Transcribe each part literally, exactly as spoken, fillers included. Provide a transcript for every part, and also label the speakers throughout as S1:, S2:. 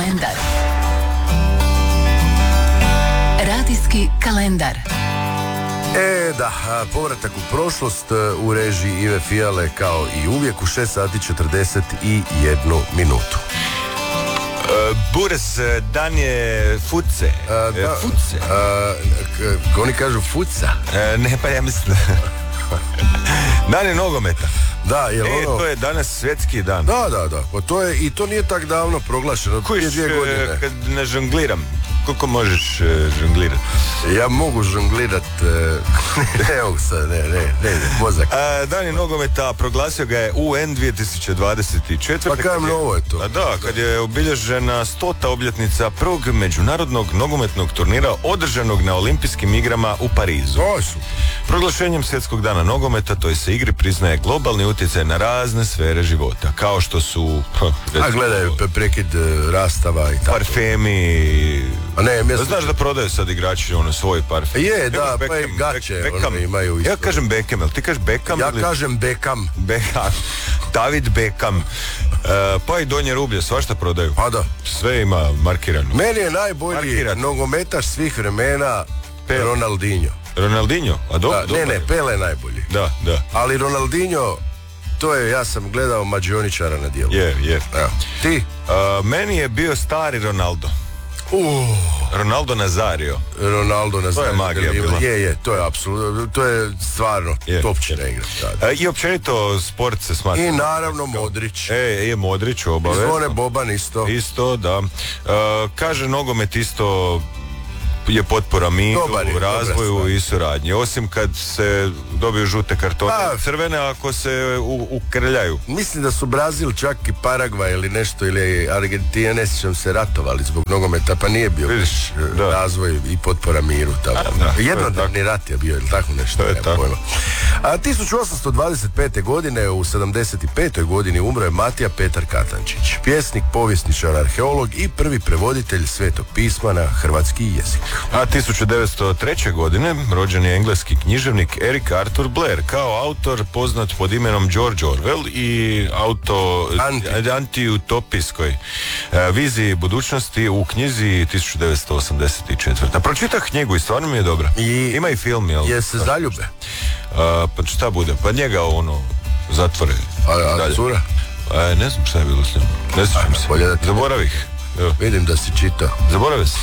S1: kalendar. Radijski kalendar.
S2: E, da, povratak u prošlost u režiji Ive Fijale kao i uvijek u šest sati četrdeset jednu minutu.
S3: Uh, Buras, dan je fuce.
S2: Uh, da,
S3: fuce.
S2: Uh, k- oni kažu fuca.
S3: Uh, ne, pa ja mislim dan je nogometa.
S2: Da, jel
S3: e,
S2: ono...
S3: to je danas svjetski dan.
S2: Da, da, da. Pa to je, i to nije tak davno proglašeno.
S3: Kojiš,
S2: dvije godine.
S3: kad ne žongliram, koliko možeš uh, žonglirati?
S2: Ja mogu žonglirat, uh, ne mogu sad, ne, ne, ne, mozak.
S3: A, dan je nogometa, proglasio ga je U N dvije tisuće dvadeset četvrte.
S2: Pa kajem novo je to.
S3: A da, kad je obilježena stota obljetnica prvog međunarodnog nogometnog turnira održanog na olimpijskim igrama u Parizu.
S2: O, super.
S3: Proglašenjem svjetskog dana nogometa toj se igri priznaje globalni utjecaj na razne sfere života, kao što su
S2: recimo, a gledaj, prekid rastava i tako.
S3: Parfemi.
S2: A ne, mjesto...
S3: Znaš da prodaju sad igrači ono svoj parfem?
S2: Je, da,
S3: Beckham,
S2: pa i gaće
S3: Beckham.
S2: Ono, imaju isto.
S3: Ja kažem Beckham, ali ti kažeš Beckham?
S2: Ja
S3: ili...
S2: kažem Beckham.
S3: Beckham. David Beckham. Uh, pa i donje rublje, svašta prodaju.
S2: Pa da.
S3: Sve ima markirano.
S2: Meni je najbolji
S3: Markirat.
S2: nogometaš svih vremena
S3: Pele.
S2: Ronaldinho.
S3: Ronaldinho? A do,
S2: da, ne, ne, Pele je najbolji.
S3: Da, da.
S2: Ali Ronaldinho, to je, ja sam gledao mađioničara na dijelu.
S3: Je, je.
S2: Evo. Ti?
S3: Uh, meni je bio stari Ronaldo.
S2: Uh.
S3: Ronaldo Nazario.
S2: Ronaldo Nazario.
S3: To je magija bila.
S2: Je, je, to je apsolutno, to je stvarno topčina igra. Da, da.
S3: I općenito sport se smatra.
S2: I naravno Modrić.
S3: E, je Modrić obavezno.
S2: Zvone Boban isto.
S3: Isto, da. Uh, kaže nogomet isto je potpora miru, razvoju i suradnji. Osim kad se dobiju žute kartone,
S2: pa,
S3: crvene ako se u, ukrljaju.
S2: Mislim da su Brazil, čak i Paragvaj ili nešto, ili Argentina, ne sjećam se, ratovali zbog nogometa, pa nije bio
S3: Vidiš, da.
S2: razvoj i potpora miru. Jednodnevni rat je bio, ili tako nešto,
S3: je
S2: nema
S3: tako.
S2: pojma. A tisuću osamsto dvadeset pete. godine, u sedamdeset petoj godini umro je Matija Petar Katančić, pjesnik, povjesničar, arheolog i prvi prevoditelj Svetog pisma na hrvatski jezik.
S3: A tisuću devetsto treće. godine rođen je engleski književnik Eric Arthur Blair, kao autor poznat pod imenom George Orwell i auto Anti. antiutopijskoj e, viziji budućnosti u knjizi tisuću devetsto osamdeset četvrte. Pročitah knjigu i stvarno mi je dobra. I ima i film, jel?
S2: Je se zaljube?
S3: A, pa šta bude? Pa njega ono zatvore.
S2: A, a cura?
S3: A, ne znam šta je bilo s njim. Ne sjećam se. Zaboravih. Evo.
S2: Vidim da si čitao.
S3: Zaboravio si.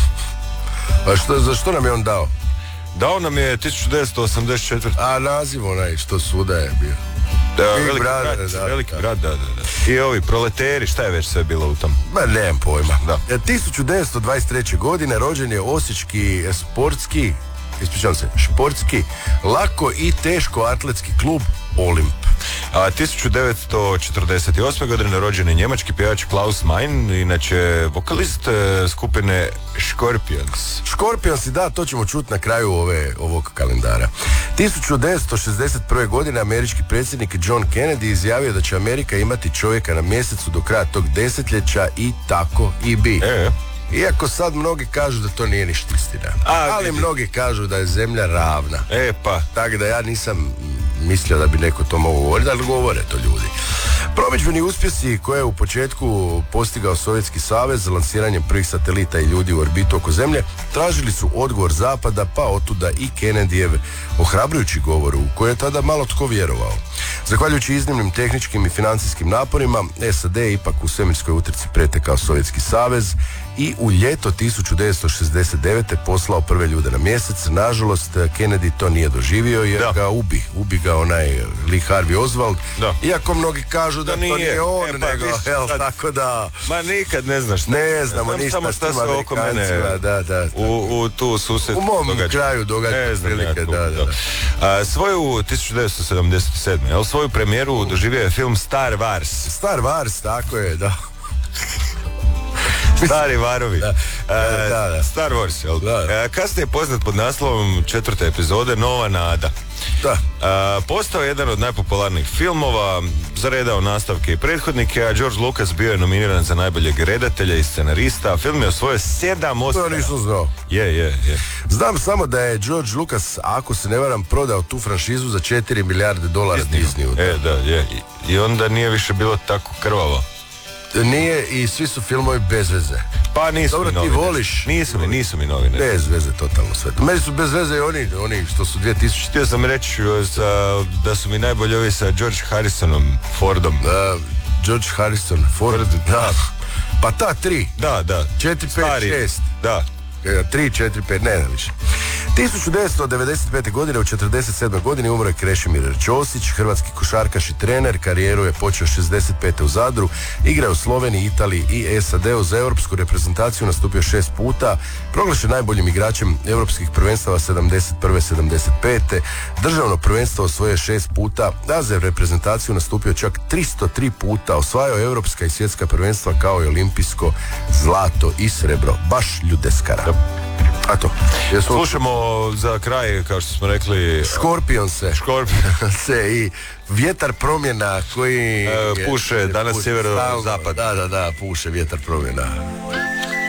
S2: A što, za što nam je on dao?
S3: Dao nam je tisuću devetsto osamdeset četvrte.
S2: A naziv onaj što suda je bio.
S3: Da, veliki brat, brat, da, veliki da. brat, da, da, da. I ovi proleteri, šta je već sve bilo u tom?
S2: Ma nemam pojma.
S3: Da.
S2: tisuću devetsto dvadeset treće. godine rođen je osječki sportski, ispričavam se, športski, lako i teško atletski klub Olimp.
S3: A tisuću devetsto četrdeset osme. godine rođen je njemački pjevač Klaus Mein, inače vokalist e, skupine Scorpions.
S2: Scorpions, da, to ćemo čuti na kraju ove, ovog kalendara. tisuću devetsto šezdeset prve. godine američki predsjednik John Kennedy izjavio da će Amerika imati čovjeka na mjesecu do kraja tog desetljeća i tako i bi.
S3: E,
S2: Iako sad mnogi kažu da to nije ništa istina. A, ali vidi. Mnogi kažu da je zemlja ravna.
S3: E pa.
S2: Tako da ja nisam mislio da bi neko to mogao govoriti, ali govore to ljudi. Promidžbeni uspjesi koje je u početku postigao Sovjetski savez lansiranjem prvih satelita i ljudi u orbitu oko zemlje, tražili su odgovor zapada, pa otuda i Kennedyjev ohrabrujući govor u koje je tada malo tko vjerovao. Zahvaljujući iznimnim tehničkim i financijskim naporima, S A D je ipak u svemirskoj utrci pretekao Sovjetski savez i u ljeto tisuću devetsto šezdeset devete. poslao prve ljude na mjesec. Nažalost, Kennedy to nije doživio jer da. ga ubi. Ubi ga onaj Lee Harvey Oswald. Da. Iako mnogi kažu da, da nije. to nije on, e, pa, nego, viš, jel, sad, tako da...
S3: Ma nikad ne znaš šta.
S2: Ne znamo
S3: Znam
S2: ništa
S3: samo šta se oko mene
S2: da, da, da.
S3: U, u tu susret
S2: U mom
S3: događa.
S2: kraju događa.
S3: Ne znam
S2: prilike,
S3: ja tu,
S2: da, da, da.
S3: A, svoju tisuću devetsto sedamdeset sedme. Jel, svoju premijeru doživio je film Star Wars.
S2: Star Wars, tako je, da.
S3: Stari Varovi.
S2: Da, da, da, da.
S3: Star Wars, jel? Da, da. Kasnije je poznat pod naslovom četvrte epizode Nova nada.
S2: Da.
S3: A, postao je jedan od najpopularnijih filmova, zaredao nastavke i prethodnike, a George Lucas bio je nominiran za najboljeg redatelja i scenarista. Film je osvojio sedam Oscara.
S2: To nisam znao.
S3: Je, je, je.
S2: Znam samo da je George Lucas, ako se ne varam, prodao tu franšizu za četiri milijarde dolara Disneyu.
S3: E, da, je. I onda nije više bilo tako krvavo.
S2: Nije i svi su filmovi bez veze.
S3: Pa nisu
S2: Dobro,
S3: mi
S2: ti
S3: novine.
S2: voliš.
S3: Nisu mi, nisu mi novine.
S2: Bez veze, totalno sve. Meni su bez veze i oni, oni što su dvije tisuće.
S3: Htio sam reći za, da su mi najbolji ovi sa George Harrisonom, Fordom.
S2: Uh, George Harrison, Ford, da. Pa ta tri.
S3: Da, da.
S2: Četiri, pet,
S3: Stari,
S2: šest.
S3: Da.
S2: tri, četiri, pet, ne, ne više. tisuću devetsto devedeset pete. godine u četrdeset sedmoj godini umro je Krešimir Ćosić, hrvatski košarkaš i trener. Karijeru je počeo šezdeset pete. u Zadru. Igrao u Sloveniji, Italiji i S A D-u. Za europsku reprezentaciju nastupio šest puta. Proglašen najboljim igračem europskih prvenstava sedamdeset prve. sedamdeset pete. Državno prvenstvo osvojio šest puta, a za reprezentaciju nastupio čak tristo tri puta. Osvajao europska i svjetska prvenstva kao i olimpijsko zlato i srebro. Baš ljudeskara. A to. Jesmo...
S3: Slušamo za kraj, kao što smo rekli,
S2: Škorpion se.
S3: Škorpion
S2: se i vjetar promjena koji...
S3: e, puše danas sjevero-zapad.
S2: Da, da, da, puše vjetar promjena.